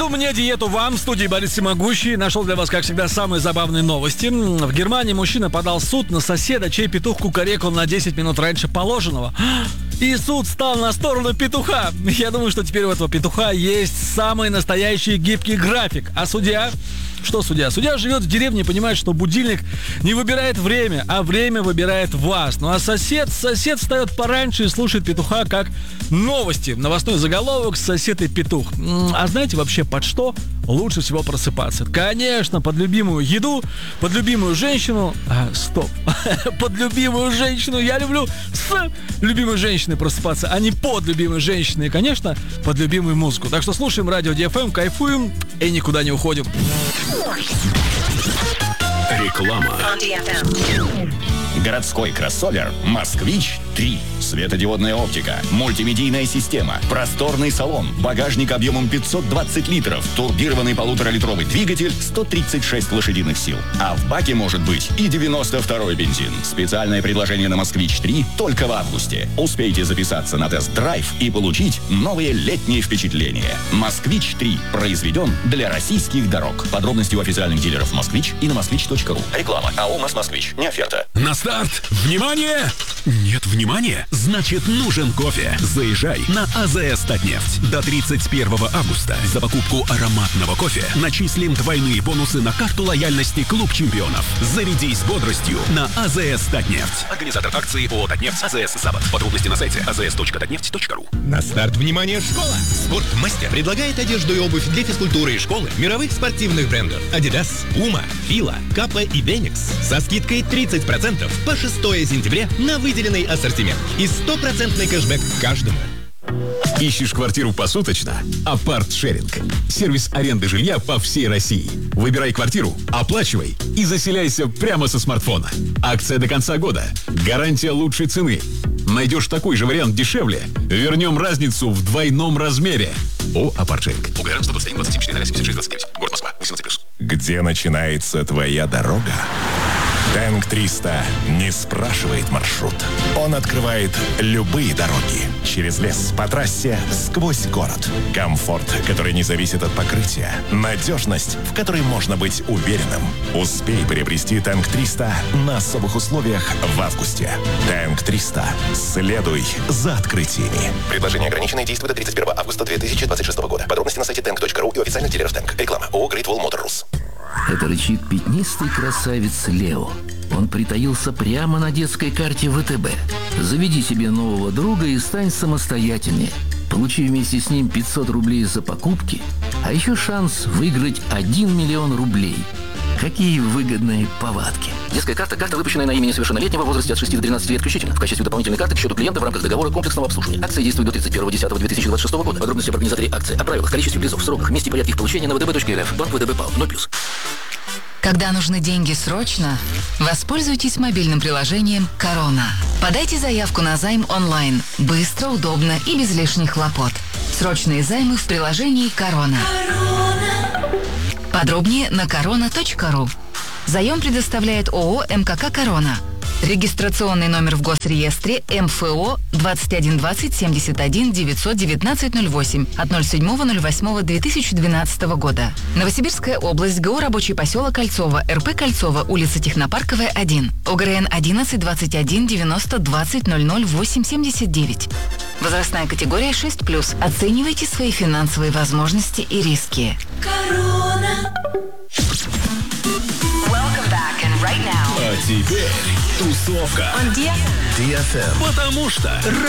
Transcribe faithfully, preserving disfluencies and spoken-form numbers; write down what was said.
Диету мне, диету вам. В студии Борис Всемогущий. Нашел для вас, как всегда, самые забавные новости. В Германии мужчина подал в суд на соседа, чей петух кукарекал на десять минут раньше положенного. И суд стал на сторону петуха. Я думаю, что теперь у этого петуха есть самый настоящий гибкий график. А судья... Что судья? Судья живет в деревне и понимает, что будильник не выбирает время, а время выбирает вас. Ну а сосед, сосед встает пораньше и слушает петуха как новости. Новостной заголовок «Сосед и петух». А знаете вообще, под что лучше всего просыпаться? Конечно, под любимую еду, под любимую женщину. А, стоп. Под любимую женщину. Я люблю с любимой женщиной просыпаться, а не под любимой женщиной. И, конечно, под любимую музыку. Так что слушаем радио ди эф эм, кайфуем и никуда не уходим. Реклама. Городской кроссовер «Москвич три». Светодиодная оптика, мультимедийная система, просторный салон, багажник объемом пятьсот двадцать литров, турбированный полуторалитровый двигатель, сто тридцать шесть лошадиных сил. А в баке может быть и девяносто второй бензин. Специальное предложение на «Москвич три» только в августе. Успейте записаться на тест-драйв и получить новые летние впечатления. «Москвич три» произведен для российских дорог. Подробности у официальных дилеров «Москвич» и на москвич точка ру. Реклама. АО «Москвич». Не оферта. На старт! Внимание! Нет внимания? Значит, нужен кофе. Заезжай на АЗС «Татнефть». До тридцать первого августа за покупку ароматного кофе начислим двойные бонусы на карту лояльности «Клуб чемпионов». Зарядись бодростью на АЗС «Татнефть». Организатор акции ООО «Татнефть», АЗС «Запад». Подробности на сайте а зэ эс точка татнефть точка ру. На старт, внимание, школа! Спортмастер предлагает одежду и обувь для физкультуры и школы мировых спортивных брендов Adidas, Puma, Fila, Kappa и Benix со скидкой тридцать процентов по шестое сентября на выделенный ассортимент и стопроцентный кэшбэк каждому. Ищешь квартиру посуточно? Апарт-шеринг. Сервис аренды жилья по всей России. Выбирай квартиру, оплачивай и заселяйся прямо со смартфона. Акция до конца года. Гарантия лучшей цены. Найдешь такой же вариант дешевле, вернем разницу в двойном размере. О, Апарт-шеринг. УГР сто двадцать один двадцать семь четыре ноль семьдесят шесть двадцать девять. Город Москва. восемнадцать плюс. Где начинается твоя дорога? Тэнк триста не спрашивает маршрут. Он открывает любые дороги. Через лес, по трассе, сквозь город. Комфорт, который не зависит от покрытия. Надежность, в которой можно быть уверенным. Успей приобрести Тэнк триста на особых условиях в августе. Тэнк триста. Следуй за открытиями. Предложение ограниченное, действует до тридцать первого августа две тысячи двадцать шестого года. Подробности на сайте тэнк точка ру и у официальных дилеров Тэнк. Реклама. ООО Great Wall Motors. Это рычит пятнистый красавец Лео. Он притаился прямо на детской карте вэ тэ бэ. Заведи себе нового друга и стань самостоятельнее. Получи вместе с ним пятьсот рублей за покупки, а еще шанс выиграть один миллион рублей. Какие выгодные повадки. Детская карта – карта, выпущенная на имя несовершеннолетнего в возрасте от шести до тринадцати лет включительно. В качестве дополнительной карты к счету клиента в рамках договора комплексного обслуживания. Акция действует до тридцать первого десятого две тысячи двадцать шестого года. Подробности об организаторе акции, о правилах, количестве призов, сроках, месте и порядке их получения на вэ дэ бэ точка эр эф. Банк вэ дэ бэ ПАО. ноль плюс. Когда нужны деньги срочно, воспользуйтесь мобильным приложением «Корона». Подайте заявку на займ онлайн. Быстро, удобно и без лишних хлопот. Срочные займы в приложении «Корона». Подробнее на корона точка ру. Заем предоставляет ООО эм ка ка «Корона». Регистрационный номер в госреестре эм эф о двадцать один двадцать семьдесят один девятьсот девятнадцать ноль восемь от ноль седьмого ноль восьмого две тысячи двенадцатого года. Новосибирская область, ГО «Рабочий поселок Кольцово», эр пэ Кольцово, улица Технопарковая, один. ОГРН одиннадцать двадцать один девяносто двадцать ноль ноль восемь семьдесят девять. Возрастная категория шесть плюс. Оценивайте свои финансовые возможности и риски. Корона. А теперь тусовка. On ди эф эм. ди эф эм. Потому что